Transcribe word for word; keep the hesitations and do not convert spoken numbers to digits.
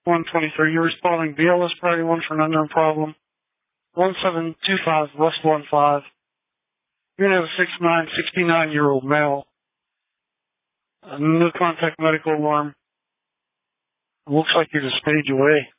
one twenty-three. You're responding B L S Priority one for an unknown problem. one seven two five West one five. You're going to have a six nine, sixty-nine-year-old male. Uh, no contact medical alarm. It looks like you're just a stage away.